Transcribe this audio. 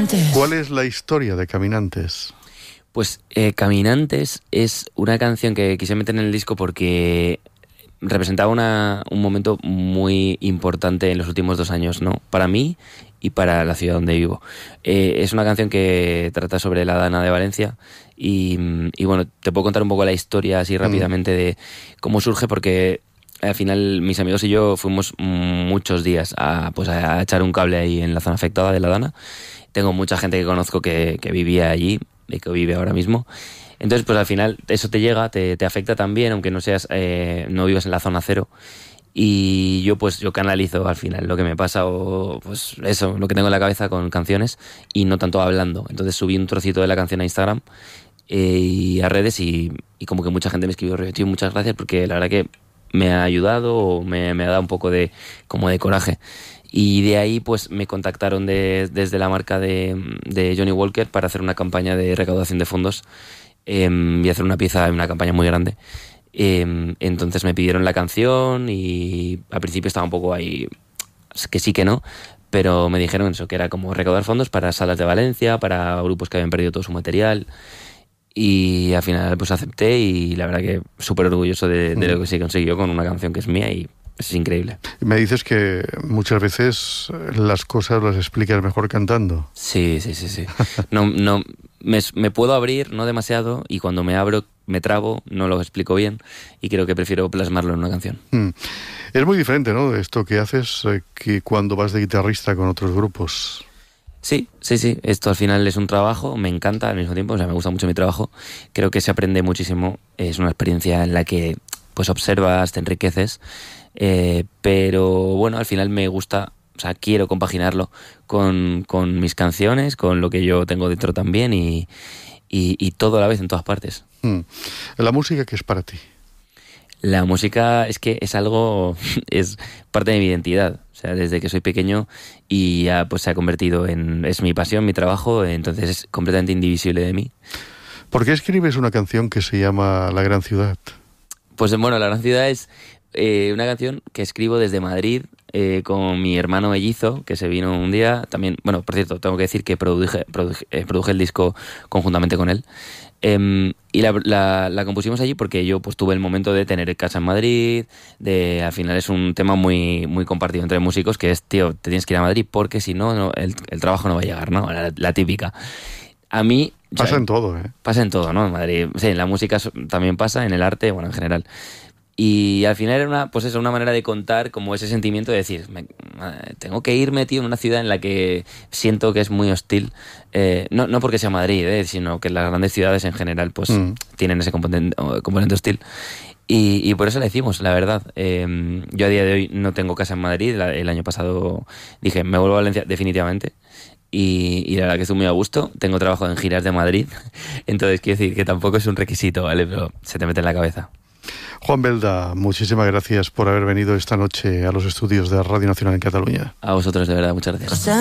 Caminantes. ¿Cuál es la historia de Caminantes? Pues Caminantes es una canción que quise meter en el disco porque representaba un momento muy importante en los últimos 2 años, ¿no? Para mí y para la ciudad donde vivo. Es una canción que trata sobre la Dana de Valencia y bueno, te puedo contar un poco la historia así rápidamente de cómo surge, porque al final mis amigos y yo fuimos muchos días a echar un cable ahí en la zona afectada de la Dana. Tengo mucha gente que conozco que vivía allí y que vive ahora mismo. Entonces, pues al final eso te llega, te afecta también, aunque no no vivas en la zona cero. Y yo canalizo al final lo que me pasa, o pues eso, lo que tengo en la cabeza con canciones y no tanto hablando. Entonces subí un trocito de la canción a Instagram y a redes y como que mucha gente me escribió: tío, muchas gracias, porque la verdad que me ha ayudado, o me ha dado un poco de coraje. Y de ahí pues me contactaron desde la marca de Johnny Walker para hacer una campaña de recaudación de fondos y hacer una campaña muy grande. Entonces me pidieron la canción y al principio estaba un poco ahí, que sí que no, pero me dijeron eso, que era como recaudar fondos para salas de Valencia, para grupos que habían perdido todo su material. Y al final pues acepté, y la verdad que súper orgulloso de lo que se consiguió con una canción que es mía, y es increíble. Me dices que muchas veces las cosas las explicas mejor cantando. Sí. No, me puedo abrir, no demasiado, y cuando me abro me trabo, no lo explico bien, y creo que prefiero plasmarlo en una canción. Es muy diferente, ¿no?, de esto que haces que cuando vas de guitarrista con otros grupos. Sí. Esto al final es un trabajo, me encanta al mismo tiempo, o sea, me gusta mucho mi trabajo. Creo que se aprende muchísimo, es una experiencia en la que pues observas, te enriqueces, pero bueno, al final me gusta, o sea, quiero compaginarlo con mis canciones, con lo que yo tengo dentro también, y todo a la vez en todas partes. ¿La música qué es para ti? La música es que es algo, es parte de mi identidad. O sea, desde que soy pequeño, y ya pues se ha convertido es mi pasión, mi trabajo, entonces es completamente indivisible de mí. ¿Por qué escribes una canción que se llama La Gran Ciudad? Pues bueno, La Gran Ciudad es una canción que escribo desde Madrid con mi hermano mellizo, que se vino un día. También, bueno, por cierto, tengo que decir que produje el disco conjuntamente con él. Y la compusimos allí porque yo pues tuve el momento de tener casa en Madrid, al final es un tema muy, muy compartido entre músicos, que es, tío, te tienes que ir a Madrid porque si no, el trabajo no va a llegar, ¿no? La típica. A mí... Pasa en todo, ¿eh? Pasa en todo, ¿no? En Madrid, sí, en la música también pasa, en el arte, bueno, en general. Y al final era una manera de contar como ese sentimiento de decir, tengo que irme, tío, en una ciudad en la que siento que es muy hostil. No porque sea Madrid, sino que las grandes ciudades en general pues tienen ese componente hostil. Y por eso la hicimos, la verdad. Yo a día de hoy no tengo casa en Madrid. El año pasado dije, me vuelvo a Valencia definitivamente. Y la verdad que estoy muy a gusto. Tengo trabajo en giras de Madrid. Entonces quiero decir que tampoco es un requisito, ¿vale? Pero se te mete en la cabeza. Juan Belda, muchísimas gracias por haber venido esta noche a los estudios de Radio Nacional en Cataluña. A vosotros, de verdad, muchas gracias.